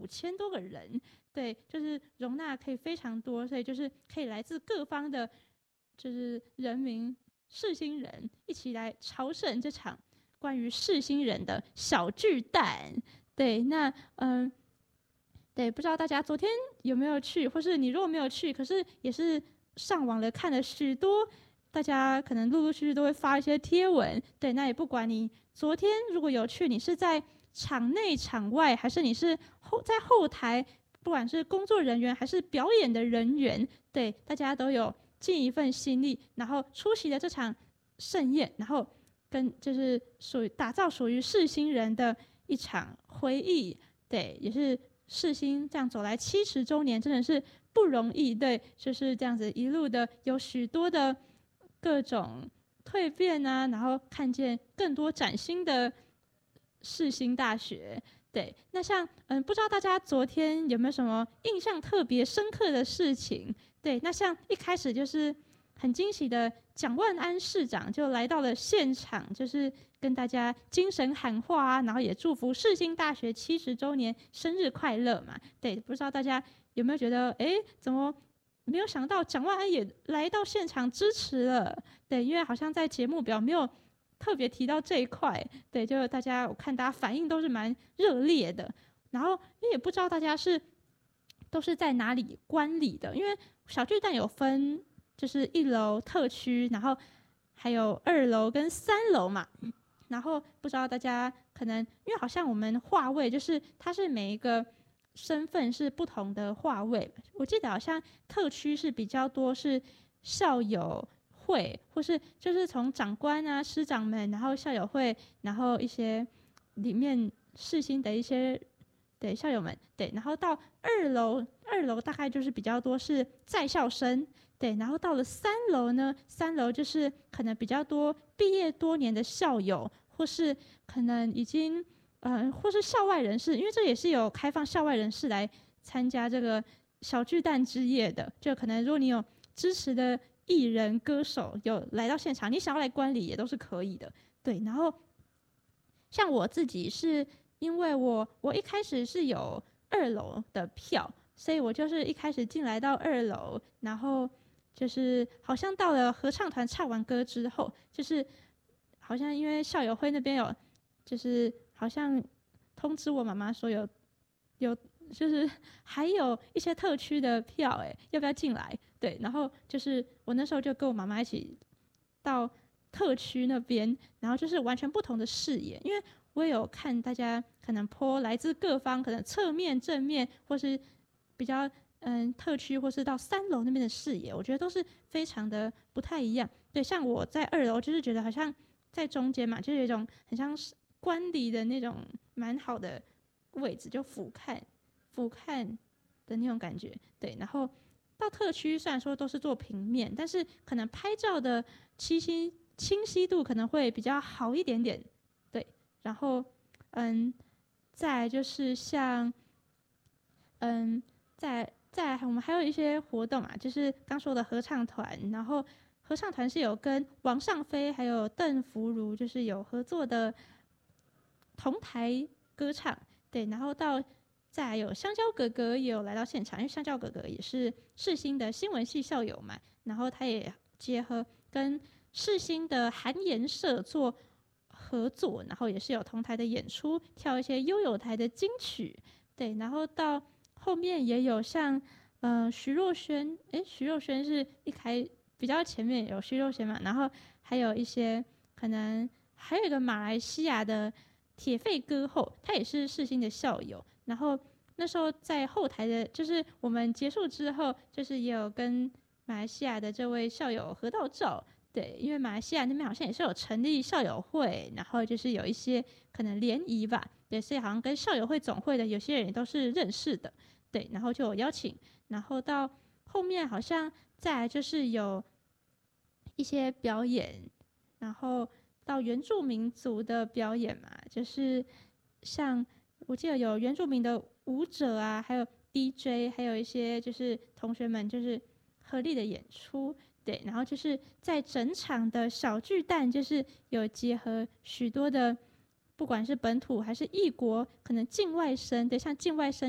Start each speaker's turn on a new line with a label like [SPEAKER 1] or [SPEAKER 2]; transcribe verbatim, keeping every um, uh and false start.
[SPEAKER 1] 五千多个人，对，就是容纳可以非常多，所以就是可以来自各方的，就是人民世新人一起来朝圣这场关于世新人的小巨蛋。对，那嗯。对，不知道大家昨天有没有去，或是你如果没有去，可是也是上网了看了许多，大家可能陆陆续续都会发一些贴文。对，那也不管你昨天如果有去，你是在场内场外，还是你是后在后台，不管是工作人员还是表演的人员，对，大家都有尽一份心力，然后出席了这场盛宴，然后跟就是属于打造属于世新人的一场回忆。对，也是世新这样走来七十周年，真的是不容易。对，就是这样子一路的有许多的各种蜕变啊，然后看见更多崭新的世新大学。对，那像嗯，不知道大家昨天有没有什么印象特别深刻的事情？对，那像一开始就是很惊喜的蒋万安市长就来到了现场，就是跟大家精神喊话啊，然后也祝福世新大学七十周年生日快乐嘛。对，不知道大家有没有觉得，哎，怎么没有想到蒋万安也来到现场支持了？对，因为好像在节目表没有特别提到这一块。对，就大家我看大家反应都是蛮热烈的，然后也不知道大家是都是在哪里观礼的，因为小巨蛋有分。就是一楼特区，然后还有二楼跟三楼嘛。然后不知道大家可能，因为好像我们话位就是它是每一个身份是不同的话位，我记得好像特区是比较多是校友会，或是就是从长官啊、师长们，然后校友会，然后一些里面世新的一些。对校友们，对，然后到二楼，二楼大概就是比较多是在校生，对，然后到了三楼呢，三楼就是可能比较多毕业多年的校友，或是可能已经，呃，或是校外人士，因为这也是有开放校外人士来参加这个小巨蛋之夜的，就可能如果你有支持的艺人、歌手有来到现场，你想要来观礼也都是可以的，对，然后像我自己是。因为我我一开始是有二楼的票，所以我就是一开始进来到二楼，然后就是好像到了合唱团唱完歌之后，就是好像因为校友会那边有，就是好像通知我妈妈说有有就是还有一些特区的票，哎，要不要进来？对，然后就是我那时候就跟我妈妈一起到特区那边，然后就是完全不同的视野，因为。我也有看大家可能 po 来自各方，可能侧面、正面，或是比较嗯特区，或是到三楼那边的视野，我觉得都是非常的不太一样。对，像我在二楼，就是觉得好像在中间嘛，就是有一种很像是观礼的那种蛮好的位置，就俯瞰、俯瞰的那种感觉。对，然后到特区虽然说都是做平面，但是可能拍照的清晰清晰度可能会比较好一点点。然后，嗯，再来就是像，嗯，再再我们还有一些活动嘛，就是刚说的合唱团，然后合唱团是有跟王上飞还有邓福如就是有合作的同台歌唱，对，然后到再来有香蕉哥哥也有来到现场，因为香蕉哥哥也是世新的新闻系校友嘛，然后他也结合跟世新的韩研社做。合作，然后也是有同台的演出，跳一些悠悠台的金曲，对，然后到后面也有像呃徐若瑄，诶，徐若瑄是一开比较前面有徐若瑄嘛，然后还有一些可能还有一个马来西亚的铁肺歌后，他也是世新的校友，然后那时候在后台的，就是我们结束之后，就是也有跟马来西亚的这位校友合到照。对，因为马来西亚那边好像也是有成立校友会，然后就是有一些可能联谊吧，对，所以好像跟校友会总会的有些人也都是认识的，对，然后就有邀请，然后到后面好像再来就是有一些表演，然后到原住民族的表演嘛，就是像我记得有原住民的舞者啊，还有 D J， 还有一些就是同学们就是合力的演出。对，然后就是在整场的小巨蛋，就是有结合许多的，不管是本土还是异国，可能境外生，对，像境外生。